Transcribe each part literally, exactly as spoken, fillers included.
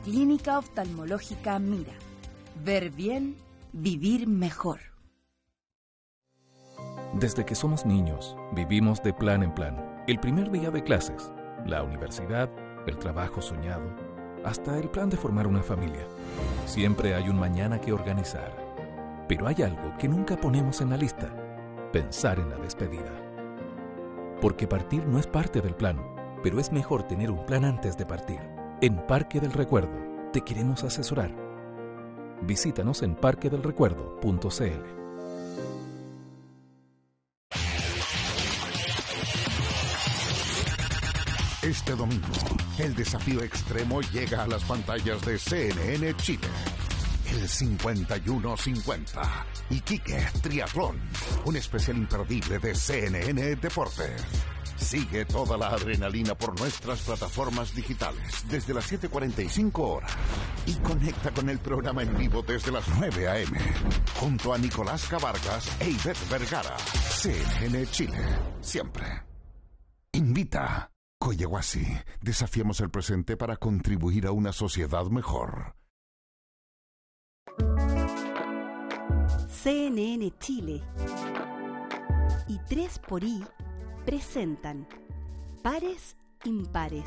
Clínica Oftalmológica Mira. Ver bien, vivir mejor. Desde que somos niños, vivimos de plan en plan. El primer día de clases, la universidad, el trabajo soñado, hasta el plan de formar una familia. Siempre hay un mañana que organizar. Pero hay algo que nunca ponemos en la lista: pensar en la despedida. Porque partir no es parte del plan, pero es mejor tener un plan antes de partir. En Parque del Recuerdo te queremos asesorar. Visítanos en parque del recuerdo punto c l. Este domingo, el desafío extremo llega a las pantallas de C N N Chile. El cincuenta y uno cincuenta. Iquique Triatlón. Un especial imperdible de C N N Deportes. Sigue toda la adrenalina por nuestras plataformas digitales desde las siete cuarenta y cinco horas. Y conecta con el programa en vivo desde las nueve a eme. Junto a Nicolás Cavargas e Ivette Vergara. C N N Chile. Siempre. Invita. Coyehuasi. Desafiemos el presente para contribuir a una sociedad mejor. C N N Chile y tres por I presentan Pares Impares.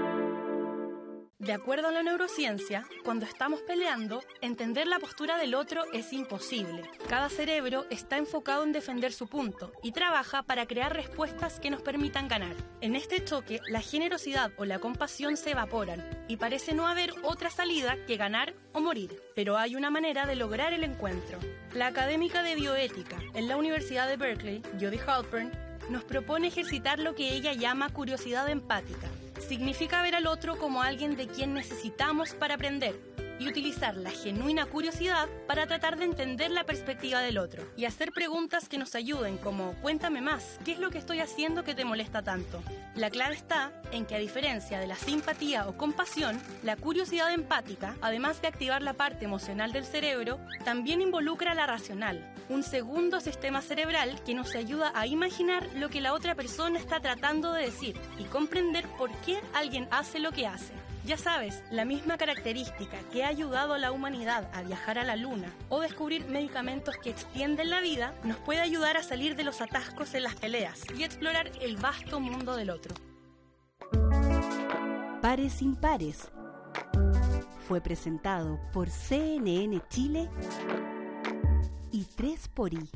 De acuerdo a la neurociencia, cuando estamos peleando, entender la postura del otro es imposible. Cada cerebro está enfocado en defender su punto y trabaja para crear respuestas que nos permitan ganar. En este choque, la generosidad o la compasión se evaporan y parece no haber otra salida que ganar o morir. Pero hay una manera de lograr el encuentro. La académica de bioética en la Universidad de Berkeley, Jody Halpern, nos propone ejercitar lo que ella llama curiosidad empática. Significa ver al otro como alguien de quien necesitamos para aprender y utilizar la genuina curiosidad para tratar de entender la perspectiva del otro y hacer preguntas que nos ayuden, como cuéntame más, ¿qué es lo que estoy haciendo que te molesta tanto? La clave está en que, a diferencia de la simpatía o compasión, la curiosidad empática, además de activar la parte emocional del cerebro, también involucra la racional, un segundo sistema cerebral que nos ayuda a imaginar lo que la otra persona está tratando de decir y comprender por qué alguien hace lo que hace. Ya sabes, la misma característica que ha ayudado a la humanidad a viajar a la luna o descubrir medicamentos que extienden la vida, nos puede ayudar a salir de los atascos en las peleas y explorar el vasto mundo del otro. Pares Impares fue presentado por C N N Chile y tres por I.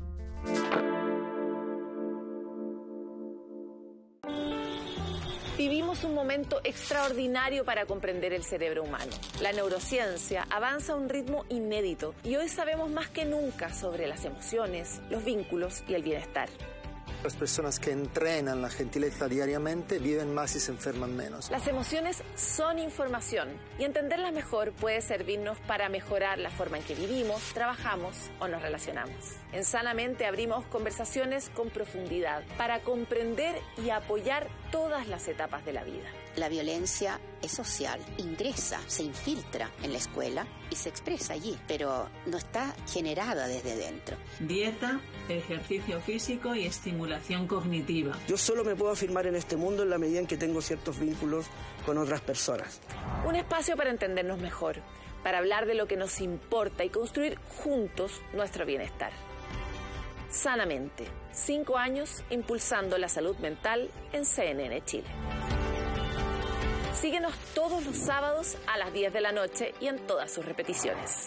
Vivimos un momento extraordinario para comprender el cerebro humano. La neurociencia avanza a un ritmo inédito y hoy sabemos más que nunca sobre las emociones, los vínculos y el bienestar. Las personas que entrenan la gentileza diariamente viven más y se enferman menos. Las emociones son información y entenderlas mejor puede servirnos para mejorar la forma en que vivimos, trabajamos o nos relacionamos. En Sanamente abrimos conversaciones con profundidad para comprender y apoyar todas las etapas de la vida. La violencia es social, ingresa, se infiltra en la escuela y se expresa allí, pero no está generada desde dentro. Dieta, ejercicio físico y estimulación cognitiva. Yo solo me puedo afirmar en este mundo en la medida en que tengo ciertos vínculos con otras personas. Un espacio para entendernos mejor, para hablar de lo que nos importa y construir juntos nuestro bienestar. Sanamente, cinco años impulsando la salud mental en C N N Chile. Síguenos todos los sábados a las diez de la noche y en todas sus repeticiones.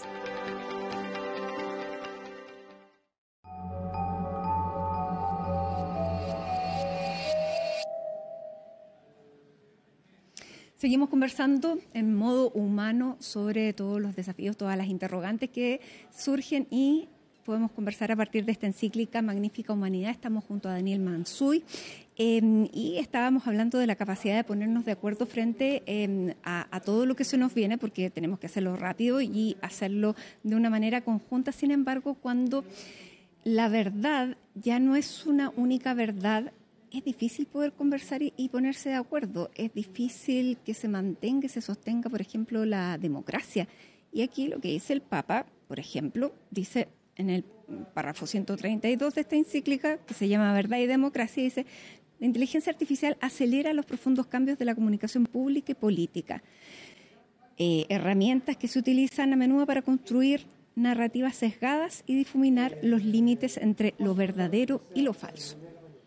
Seguimos conversando en modo humano sobre todos los desafíos, todas las interrogantes que surgen, y podemos conversar a partir de esta encíclica Magnífica Humanidad. Estamos junto a Daniel Mansuy eh, y estábamos hablando de la capacidad de ponernos de acuerdo frente eh, a, a todo lo que se nos viene, porque tenemos que hacerlo rápido y hacerlo de una manera conjunta. Sin embargo, cuando la verdad ya no es una única verdad, es difícil poder conversar y, y ponerse de acuerdo. Es difícil que se mantenga y se sostenga, por ejemplo, la democracia. Y aquí lo que dice el Papa, por ejemplo, dice en el párrafo ciento treinta y dos de esta encíclica, que se llama Verdad y Democracia, dice: la inteligencia artificial acelera los profundos cambios de la comunicación pública y política. eh, herramientas que se utilizan a menudo para construir narrativas sesgadas y difuminar los límites entre lo verdadero y lo falso.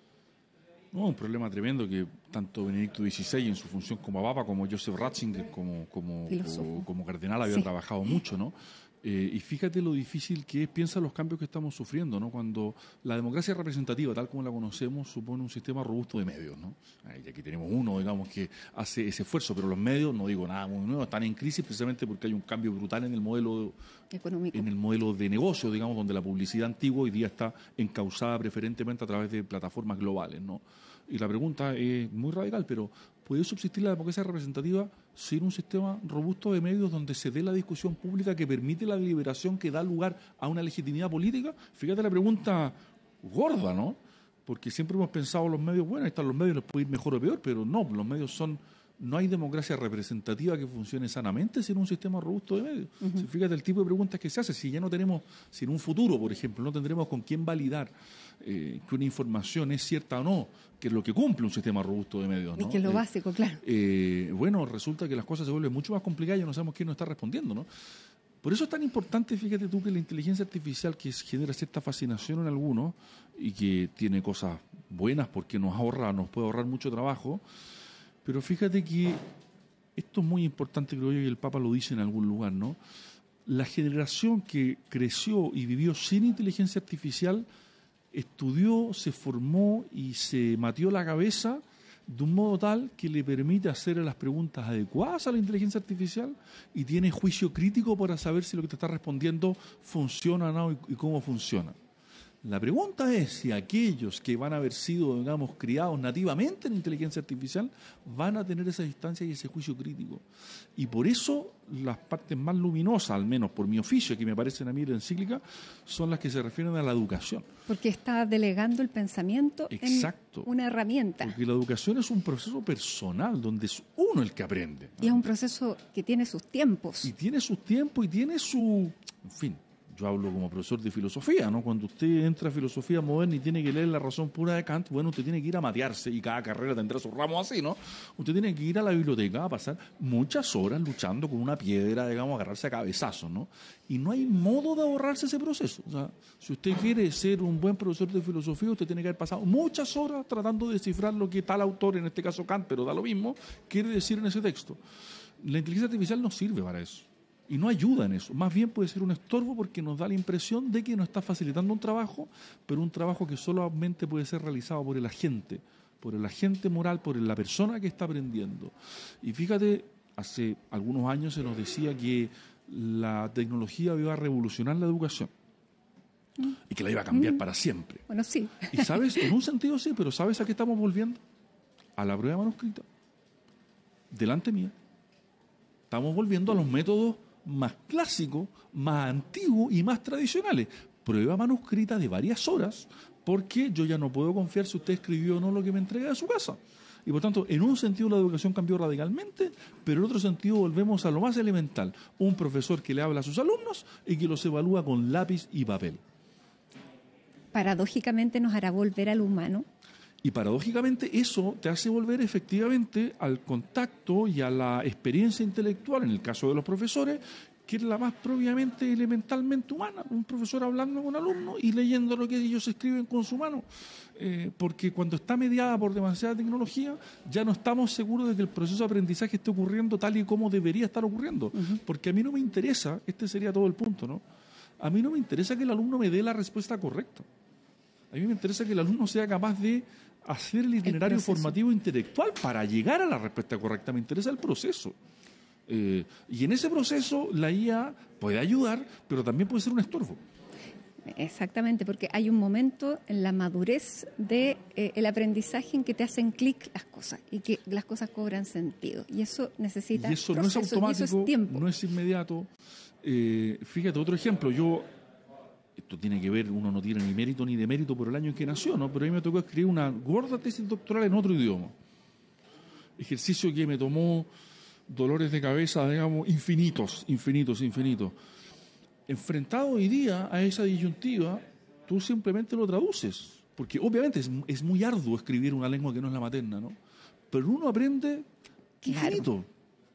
No, un problema tremendo que tanto Benedicto dieciséis en su función como Papa, como Joseph Ratzinger como, como, como, como cardenal había sí. trabajado mucho, ¿no? Eh, y fíjate lo difícil que es, piensa los cambios que estamos sufriendo, ¿no? Cuando la democracia representativa, tal como la conocemos, supone un sistema robusto de medios, ¿no? Y aquí tenemos uno, digamos, que hace ese esfuerzo, pero los medios, no digo nada muy nuevo, están en crisis precisamente porque hay un cambio brutal en el modelo económico, en el modelo de negocio, digamos, donde la publicidad antigua hoy día está encauzada preferentemente a través de plataformas globales, ¿no? Y la pregunta es muy radical, pero ¿puede subsistir la democracia representativa sin un sistema robusto de medios donde se dé la discusión pública que permite la deliberación que da lugar a una legitimidad política? Fíjate la pregunta gorda, ¿no? Porque siempre hemos pensado los medios, bueno, ahí están los medios, les puede ir mejor o peor, pero no, los medios son... No hay democracia representativa que funcione sanamente sin un sistema robusto de medios. Uh-huh. Si fíjate el tipo de preguntas que se hace. Si ya no tenemos, si en un futuro, por ejemplo, no tendremos con quién validar eh, que una información es cierta o no, que es lo que cumple un sistema robusto de medios, ¿no? Y que es lo eh, básico, claro. Eh, bueno, resulta que las cosas se vuelven mucho más complicadas y no sabemos quién nos está respondiendo, ¿no? Por eso es tan importante, fíjate tú, que la inteligencia artificial, que genera cierta fascinación en algunos y que tiene cosas buenas porque nos ahorra, nos puede ahorrar mucho trabajo. Pero fíjate que esto es muy importante, creo yo, y el Papa lo dice en algún lugar, ¿no? La generación que creció y vivió sin inteligencia artificial estudió, se formó y se matió la cabeza de un modo tal que le permite hacer las preguntas adecuadas a la inteligencia artificial y tiene juicio crítico para saber si lo que te está respondiendo funciona o no y cómo funciona. La pregunta es si aquellos que van a haber sido, digamos, criados nativamente en inteligencia artificial van a tener esa distancia y ese juicio crítico. Y por eso las partes más luminosas, al menos por mi oficio, que me parecen a mí la encíclica, son las que se refieren a la educación. Porque está delegando el pensamiento Exacto. en una herramienta. Porque la educación es un proceso personal, donde es uno el que aprende, ¿no? Y es un proceso que tiene sus tiempos. Y tiene sus tiempos y tiene su... En fin. Yo hablo como profesor de filosofía, ¿no? Cuando usted entra a filosofía moderna y tiene que leer la razón pura de Kant, bueno, usted tiene que ir a matearse y cada carrera tendrá sus ramos así, ¿no? Usted tiene que ir a la biblioteca a pasar muchas horas luchando con una piedra, digamos, agarrarse a cabezazos, ¿no? Y no hay modo de ahorrarse ese proceso. O sea, si usted quiere ser un buen profesor de filosofía, usted tiene que haber pasado muchas horas tratando de descifrar lo que tal autor, en este caso Kant, pero da lo mismo, quiere decir en ese texto. La inteligencia artificial no sirve para eso. Y no ayuda en eso, más bien puede ser un estorbo porque nos da la impresión de que nos está facilitando un trabajo, pero un trabajo que solamente puede ser realizado por el agente, por el agente moral, por la persona que está aprendiendo. Y fíjate, hace algunos años se nos decía que la tecnología iba a revolucionar la educación y que la iba a cambiar mm. para siempre. Bueno, sí. Y sabes, en un sentido sí, pero ¿sabes a qué estamos volviendo? A la prueba manuscrita. Delante mía. Estamos volviendo a los métodos más clásicos, más antiguos y más tradicionales. Prueba manuscrita de varias horas, porque yo ya no puedo confiar si usted escribió o no lo que me entrega de su casa. Y por tanto, en un sentido la educación cambió radicalmente, pero en otro sentido volvemos a lo más elemental. Un profesor que le habla a sus alumnos y que los evalúa con lápiz y papel. Paradójicamente nos hará volver al humano. Y paradójicamente eso te hace volver efectivamente al contacto y a la experiencia intelectual, en el caso de los profesores, que es la más propiamente elementalmente humana. Un profesor hablando con un alumno y leyendo lo que ellos escriben con su mano. Eh, porque cuando está mediada por demasiada tecnología, ya no estamos seguros de que el proceso de aprendizaje esté ocurriendo tal y como debería estar ocurriendo. Uh-huh. Porque a mí no me interesa, este sería todo el punto, ¿no? A mí no me interesa que el alumno me dé la respuesta correcta. A mí me interesa que el alumno sea capaz de hacer el itinerario el formativo intelectual para llegar a la respuesta correcta. Me interesa el proceso. Eh, y en ese proceso la I A puede ayudar, pero también puede ser un estorbo. Exactamente, porque hay un momento en la madurez del de, eh, aprendizaje en que te hacen clic las cosas y que las cosas cobran sentido. Y eso necesita y eso proceso, no es automático, y eso es tiempo. No es inmediato. Eh, fíjate, otro ejemplo, yo... Esto tiene que ver, uno no tiene ni mérito ni demérito por el año en que nació, ¿no? Pero a mí me tocó escribir una gorda tesis doctoral en otro idioma. Ejercicio que me tomó dolores de cabeza, digamos, infinitos, infinitos, infinitos. Enfrentado hoy día a esa disyuntiva, tú simplemente lo traduces. Porque obviamente es, es muy arduo escribir una lengua que no es la materna, ¿no? Pero uno aprende infinito.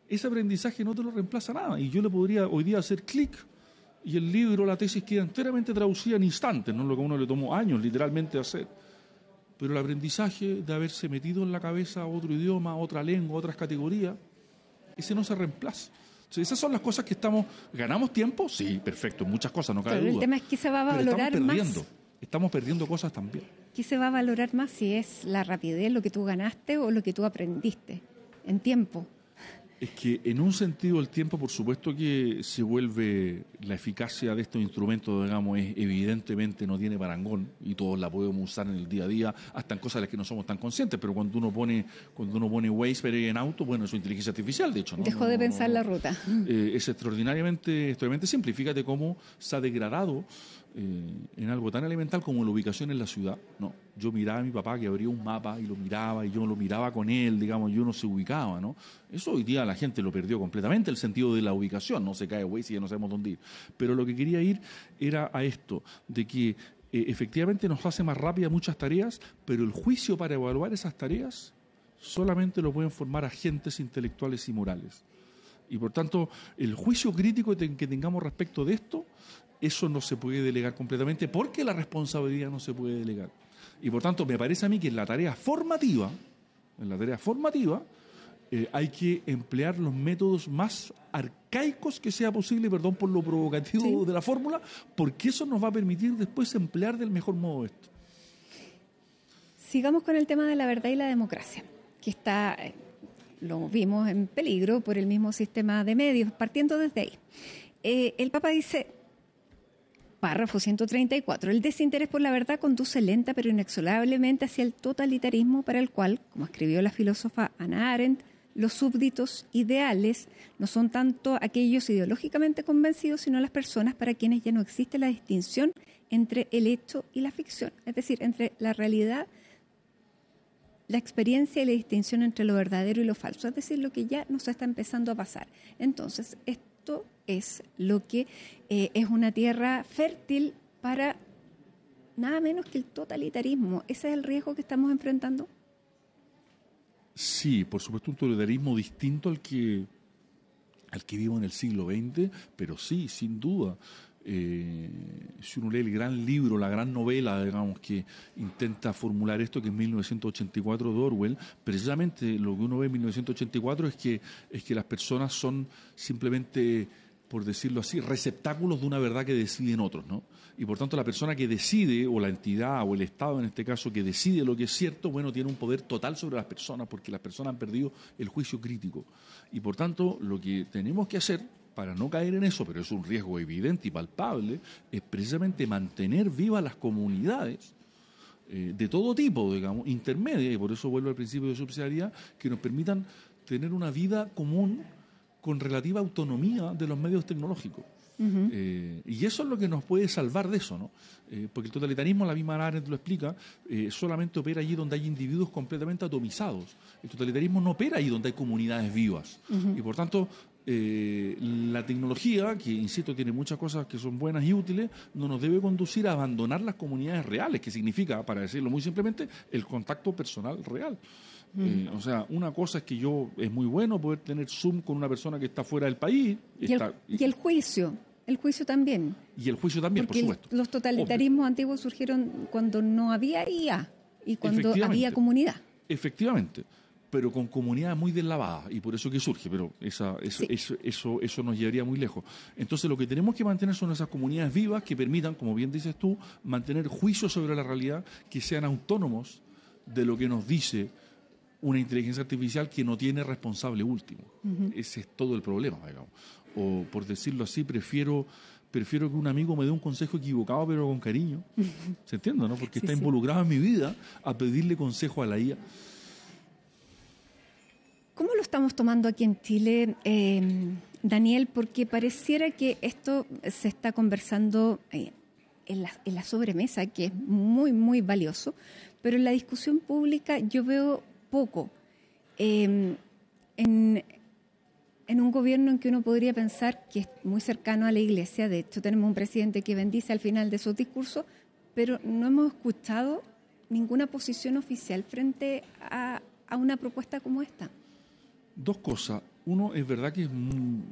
ese aprendizaje no te lo reemplaza nada. Y yo le podría hoy día hacer clic y el libro, la tesis queda enteramente traducida en instantes, no lo que a uno le tomó años literalmente hacer. Pero el aprendizaje de haberse metido en la cabeza otro idioma, otra lengua, otras categorías, ese no se reemplaza. Entonces, esas son las cosas que estamos... ¿Ganamos tiempo? Sí, perfecto, muchas cosas, no cabe Pero duda. el tema es que se va a valorar Pero estamos perdiendo, más. Estamos perdiendo cosas también. ¿Qué se va a valorar más si es la rapidez, lo que tú ganaste o lo que tú aprendiste en tiempo? Es que en un sentido el tiempo, por supuesto que se vuelve, la eficacia de estos instrumentos, digamos, es, evidentemente no tiene parangón y todos la podemos usar en el día a día, hasta en cosas de las que no somos tan conscientes, pero cuando uno pone cuando uno pone Waze para ir en auto, bueno, eso es inteligencia artificial, de hecho. ¿no? Dejó no, de no, pensar no, la ruta. Eh, es extraordinariamente, extraordinariamente simple. Y fíjate cómo se ha degradado eh, en algo tan elemental como la ubicación en la ciudad. No, yo miraba a mi papá que abría un mapa y lo miraba y yo lo miraba con él, digamos, y uno se ubicaba, ¿no? Eso hoy día la gente lo perdió completamente, el sentido de la ubicación, no se cae Waze y ya no sabemos dónde ir. Pero lo que quería ir era a esto, de que eh, efectivamente nos hace más rápidas muchas tareas, pero el juicio para evaluar esas tareas solamente lo pueden formar agentes intelectuales y morales. Y por tanto, el juicio crítico que tengamos respecto de esto, eso no se puede delegar completamente porque la responsabilidad no se puede delegar. Y por tanto, me parece a mí que en la tarea formativa, en la tarea formativa, eh, hay que emplear los métodos más arcaicos que sea posible, perdón por lo provocativo sí. de la fórmula, porque eso nos va a permitir después emplear del mejor modo esto. Sigamos con el tema de la verdad y la democracia, que está, eh, lo vimos en peligro por el mismo sistema de medios, partiendo desde ahí. Eh, el Papa dice... Párrafo ciento treinta y cuatro. El desinterés por la verdad conduce lenta pero inexorablemente hacia el totalitarismo para el cual, como escribió la filósofa Hannah Arendt, los súbditos ideales no son tanto aquellos ideológicamente convencidos, sino las personas para quienes ya no existe la distinción entre el hecho y la ficción. Es decir, entre la realidad, la experiencia y la distinción entre lo verdadero y lo falso. Es decir, lo que ya nos está empezando a pasar. Entonces, esto es lo que eh, es una tierra fértil para nada menos que el totalitarismo. ¿Ese es el riesgo que estamos enfrentando? Sí, por supuesto, un totalitarismo distinto al que al que vimos en el siglo veinte, pero sí, sin duda. Eh, si uno lee el gran libro, la gran novela, digamos, que intenta formular esto, que es mil novecientos ochenta y cuatro de Orwell, precisamente lo que uno ve en mil novecientos ochenta y cuatro es que, es que las personas son simplemente, por decirlo así, receptáculos de una verdad que deciden otros, ¿no? Y por tanto la persona que decide, o la entidad, o el Estado en este caso, que decide lo que es cierto, bueno, tiene un poder total sobre las personas, porque las personas han perdido el juicio crítico. Y por tanto, lo que tenemos que hacer, para no caer en eso, pero es un riesgo evidente y palpable, es precisamente mantener vivas las comunidades eh, de todo tipo, digamos, intermedias, y por eso vuelvo al principio de subsidiariedad, que nos permitan tener una vida común con relativa autonomía de los medios tecnológicos. Uh-huh. Eh, y eso es lo que nos puede salvar de eso, ¿no? Eh, porque el totalitarismo, la misma Arendt lo explica, eh, solamente opera allí donde hay individuos completamente atomizados. El totalitarismo no opera allí donde hay comunidades vivas. Uh-huh. Y por tanto, eh, la tecnología, que insisto tiene muchas cosas que son buenas y útiles, no nos debe conducir a abandonar las comunidades reales, que significa, para decirlo muy simplemente, el contacto personal real. Eh, o sea, una cosa es que yo, es muy bueno poder tener Zoom con una persona que está fuera del país. Y, está, el, y el juicio, el juicio también. Y el juicio también, porque por supuesto. El, los totalitarismos Obvio. antiguos surgieron cuando no había I A y cuando había comunidad. Efectivamente, pero con comunidades muy deslavadas, y por eso que surge, pero esa, eso, sí. eso, eso, eso nos llevaría muy lejos. Entonces lo que tenemos que mantener son esas comunidades vivas que permitan, como bien dices tú, mantener juicios sobre la realidad, que sean autónomos de lo que nos dice una inteligencia artificial que no tiene responsable último. Uh-huh. Ese es todo el problema, digamos. O, por decirlo así, prefiero prefiero que un amigo me dé un consejo equivocado, pero con cariño. Uh-huh. ¿Se entiende, no? Porque sí, está sí. involucrado en mi vida a pedirle consejo a la I A. ¿Cómo lo estamos tomando aquí en Chile, eh, Daniel? Porque pareciera que esto se está conversando eh, en, la, en la sobremesa, que es muy, muy valioso, pero en la discusión pública yo veo poco. Eh, en, en un gobierno en que uno podría pensar que es muy cercano a la Iglesia, de hecho tenemos un presidente que bendice al final de sus discursos, pero no hemos escuchado ninguna posición oficial frente a, a una propuesta como esta. Dos cosas. uno es verdad que es muy,